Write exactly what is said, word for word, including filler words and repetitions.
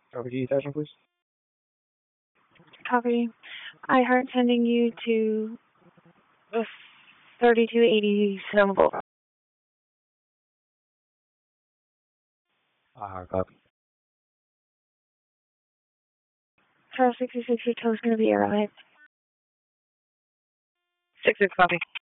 Copy G attachment, please. Copy. I heart sending you to the thirty-two eighty Sonoma Boulevard. Uh, copy. Charles sixty-six, your tow's going to be arrived. Six six, copy.